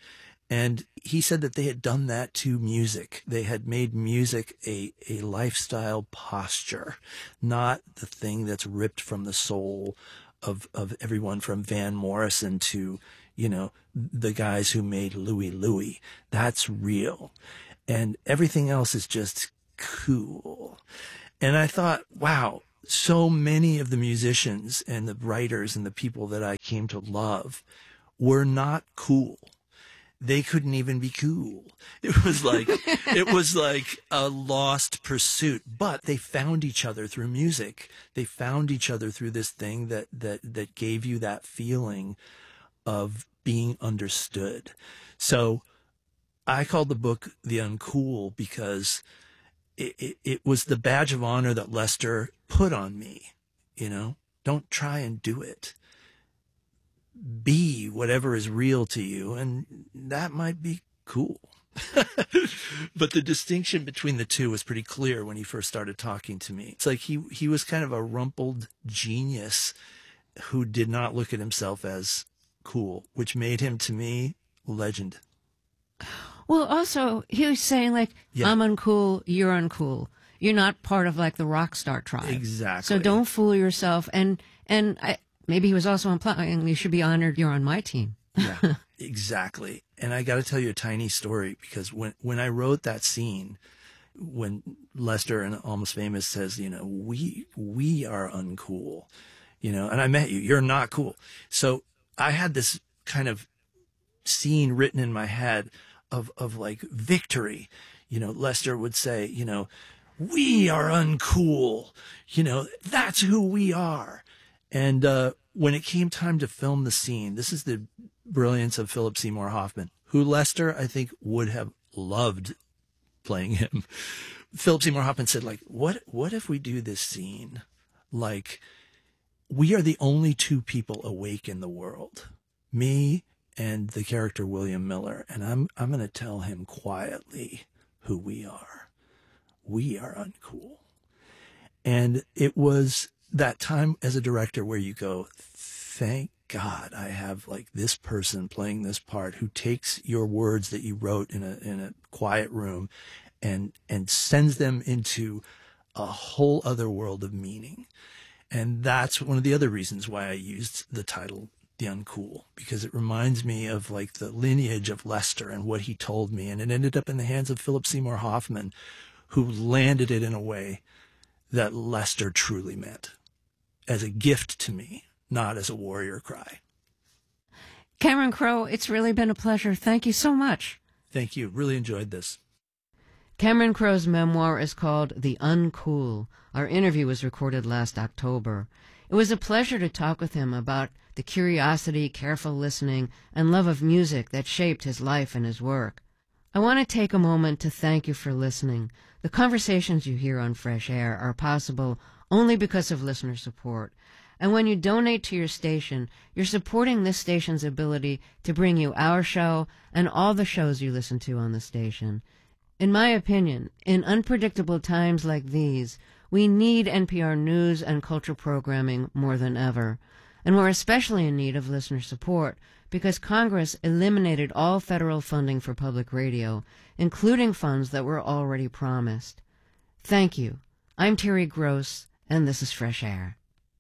And he said that they had done that to music. They had made music a, a lifestyle posture, not the thing that's ripped from the soul of, of everyone from Van Morrison to, you know, the guys who made Louie Louie. That's real. And everything else is just cool. And I thought, wow, so many of the musicians and the writers and the people that I came to love were not cool. They couldn't even be cool. It was like, it was like a lost pursuit, but they found each other through music. They found each other through this thing that, that, that gave you that feeling of being understood. So I called the book The Uncool because it, it, it was the badge of honor that Lester put on me. You know, don't try and do it. Be whatever is real to you, and that might be cool. But the distinction between the two was pretty clear when he first started talking to me. It's like he, he was kind of a rumpled genius who did not look at himself as cool, which made him, to me, legend. Well, also, he was saying, like, yeah. I'm uncool, you're uncool. You're not part of, like, the rock star tribe. Exactly. So don't fool yourself. And, and I... Maybe he was also implying you should be honored you're on my team. Yeah, exactly. And I got to tell you a tiny story, because when, when I wrote that scene, when Lester and Almost Famous says, you know, we, we are uncool, you know, and I met you, you're not cool. So I had this kind of scene written in my head of, of like victory. You know, Lester would say, you know, we are uncool, you know, that's who we are. And uh, when it came time to film the scene, this is the brilliance of Philip Seymour Hoffman, who Lester, I think, would have loved playing him. Philip Seymour Hoffman said, like, what, what if we do this scene like we are the only two people awake in the world, me and the character William Miller, and I'm, I'm going to tell him quietly who we are. We are uncool. And it was that time as a director where you go, thank God I have like this person playing this part who takes your words that you wrote in a, in a quiet room and, and sends them into a whole other world of meaning. And that's one of the other reasons why I used the title The Uncool, because it reminds me of like the lineage of Lester and what he told me. And it ended up in the hands of Philip Seymour Hoffman, who landed it in a way that Lester truly meant, as a gift to me, not as a warrior cry. Cameron Crowe, it's really been a pleasure. Thank you so much. Thank you. Really enjoyed this. Cameron Crowe's memoir is called The Uncool. Our interview was recorded last October. It was a pleasure to talk with him about the curiosity, careful listening, and love of music that shaped his life and his work. I want to take a moment to thank you for listening. The conversations you hear on Fresh Air are possible only because of listener support. And when you donate to your station, you're supporting this station's ability to bring you our show and all the shows you listen to on the station. In my opinion, in unpredictable times like these, we need N P R news and culture programming more than ever. And we're especially in need of listener support because Congress eliminated all federal funding for public radio, including funds that were already promised. Thank you. I'm Terry Gross, and this is Fresh Air.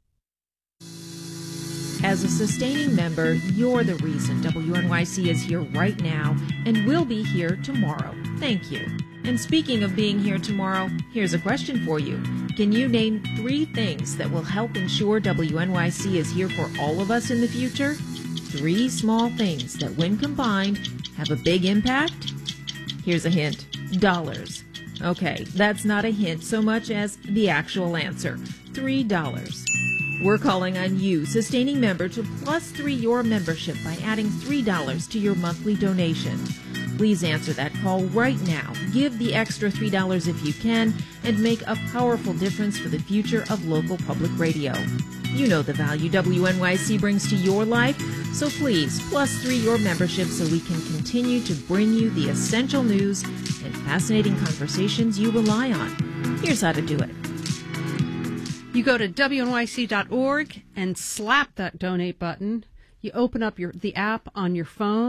As a sustaining member, you're the reason W N Y C is here right now and will be here tomorrow. Thank you. And speaking of being here tomorrow, here's a question for you. Can you name three things that will help ensure W N Y C is here for all of us in the future? Three small things that, when combined, have a big impact? Here's a hint. Dollars. Okay, that's not a hint so much as the actual answer. Three dollars. We're calling on you, sustaining member, to plus three your membership by adding three dollars to your monthly donation. Please answer that call right now. Give the extra three dollars if you can and make a powerful difference for the future of local public radio. You know the value W N Y C brings to your life, so please plus three your membership so we can continue to bring you the essential news and fascinating conversations you rely on. Here's how to do it. You go to W N Y C dot org and slap that donate button. You open up your the app on your phone,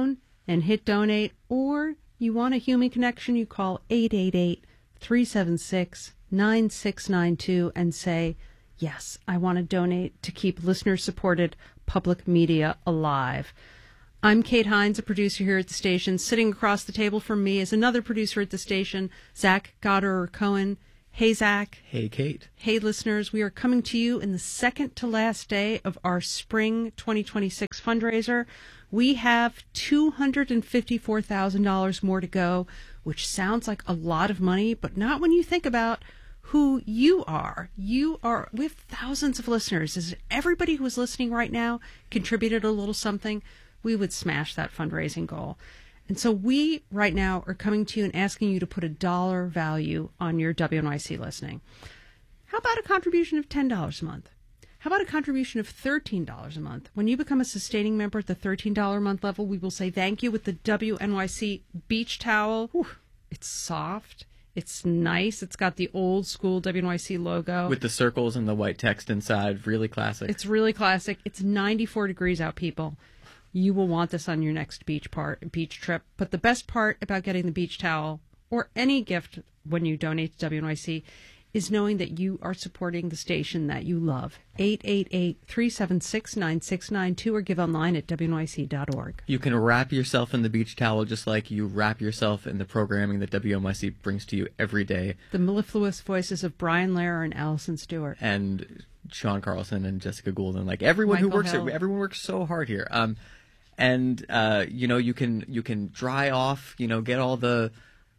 and hit donate, or you want a human connection, you call eight eight eight, three seven six, nine six nine two and say, yes, I want to donate to keep listener-supported public media alive. I'm Kate Hines, a producer here at the station. Sitting across the table from me is another producer at the station, Zach Goddard-Cohen. Hey, Zach. Hey, Kate. Hey, listeners. We are coming to you in the second to last day of our spring twenty twenty-six fundraiser. We have two hundred fifty-four thousand dollars more to go, which sounds like a lot of money, but not when you think about who you are. You are, we have thousands of listeners. Is everybody who is listening right now contributed a little something? We would smash that fundraising goal. And so we, right now, are coming to you and asking you to put a dollar value on your W N Y C listening. How about a contribution of ten dollars a month? How about a contribution of thirteen dollars a month? When you become a sustaining member at the thirteen dollars a month level, we will say thank you with the W N Y C beach towel. Whew, it's soft. It's nice. It's got the old school W N Y C logo. With the circles and the white text inside. Really classic. It's really classic. It's ninety-four degrees out, people. You will want this on your next beach part, beach trip. But the best part about getting the beach towel or any gift when you donate to W N Y C is knowing that you are supporting the station that you love. eight eight eight, three seven six, nine six nine two or give online at W N Y C dot org. You can wrap yourself in the beach towel just like you wrap yourself in the programming that W N Y C brings to you every day. The mellifluous voices of Brian Lehrer and Allison Stewart. And Sean Carlson and Jessica Gould and like everyone Michael who works Hill. here. Everyone works so hard here. Um, and uh, you know, you can you can dry off, you know, get all the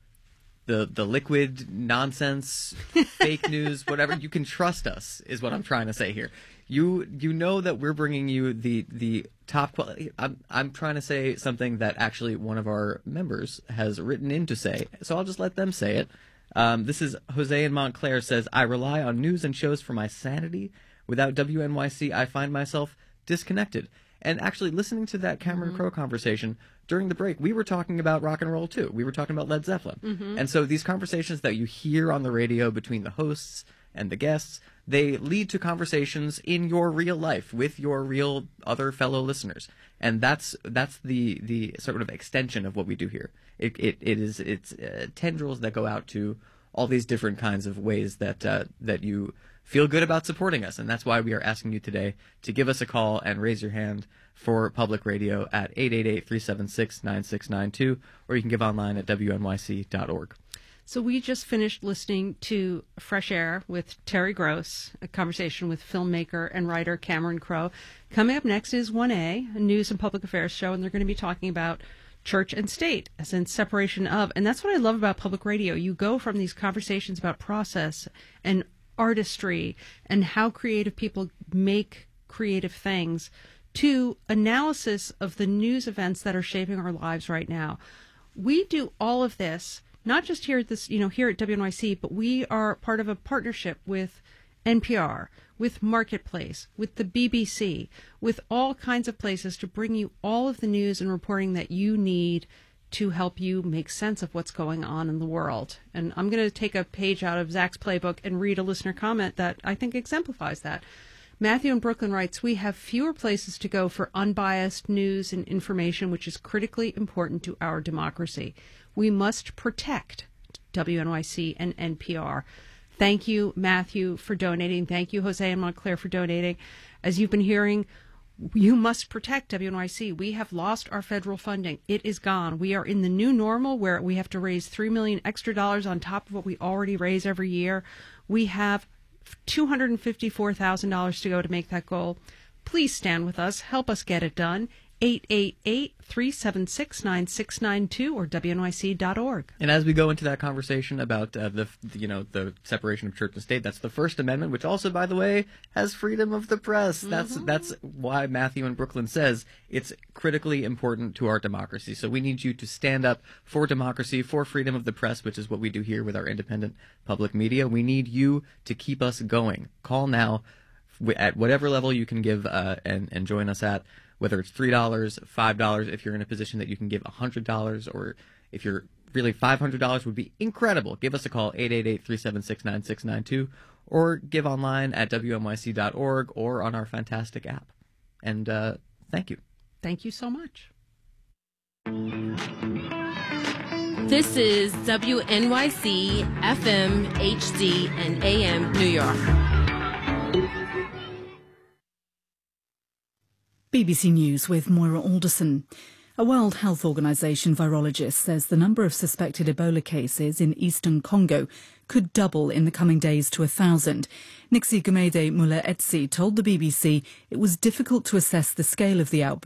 the the liquid nonsense, fake news, whatever. You can trust us, is what I'm trying to say here. You you know that we're bringing you the the top quality. I'm I'm trying to say something that actually one of our members has written in to say, so I'll just let them say it. Um, this is Jose in Montclair says, I rely on news and shows for my sanity. Without W N Y C, I find myself disconnected. And actually, listening to that Cameron Mm-hmm. Crowe conversation during the break, we were talking about rock and roll too. We were talking about Led Zeppelin. Mhm. And so these conversations that you hear on the radio between the hosts and the guests, they lead to conversations in your real life with your real other fellow listeners. And that's that's the the sort of extension of what we do here. It it, it is it's uh, tendrils that go out to all these different kinds of ways that uh, that you feel good about supporting us. And that's why we are asking you today to give us a call and raise your hand for public radio at eight eight eight, three seven six, nine six nine two, or you can give online at W N Y C dot org. So we just finished listening to Fresh Air with Terry Gross, a conversation with filmmaker and writer Cameron Crowe. Coming up next is one A, a news and public affairs show, and they're going to be talking about church and state, as in separation of. And that's what I love about public radio. You go from these conversations about process and artistry and how creative people make creative things to analysis of the news events that are shaping our lives right now. We do all of this not just here at this, you know, here at W N Y C, but we are part of a partnership with N P R, with Marketplace, with the B B C, with all kinds of places to bring you all of the news and reporting that you need to help you make sense of what's going on in the world. And I'm going to take a page out of Zach's playbook and read a listener comment that I think exemplifies that. Matthew in Brooklyn writes, we have fewer places to go for unbiased news and information, which is critically important to our democracy. We must protect W N Y C and N P R. Thank you, Matthew, for donating. Thank you, Jose and Montclair, for donating. As you've been hearing, you must protect W N Y C. We have lost our federal funding. It is gone. We are in the new normal where we have to raise three million dollars extra dollars on top of what we already raise every year. We have two hundred fifty-four thousand dollars to go to make that goal. Please stand with us. Help us get it done. eight eight eight, three seven six, nine six nine two or W N Y C dot org. And as we go into that conversation about uh, the you know the separation of church and state, that's the First Amendment, which also, by the way, has freedom of the press. That's Mm-hmm. that's why Matthew in Brooklyn says it's critically important to our democracy. So we need you to stand up for democracy, for freedom of the press, which is what we do here with our independent public media. We need you to keep us going. Call now at whatever level you can give uh, and and join us at. Whether it's three dollars, five dollars, if you're in a position that you can give one hundred dollars, or if you're really five hundred dollars would be incredible. Give us a call, eight eight eight, three seven six, nine six nine two, or give online at W N Y C dot org or on our fantastic app. And uh, thank you. Thank you so much. This is W N Y C, F M, H D, and A M, New York. B B C News with Moira Alderson. A World Health Organization virologist says the number of suspected Ebola cases in eastern Congo could double in the coming days to a thousand. Nixie Gumede Mula Etsi told the B B C it was difficult to assess the scale of the outbreak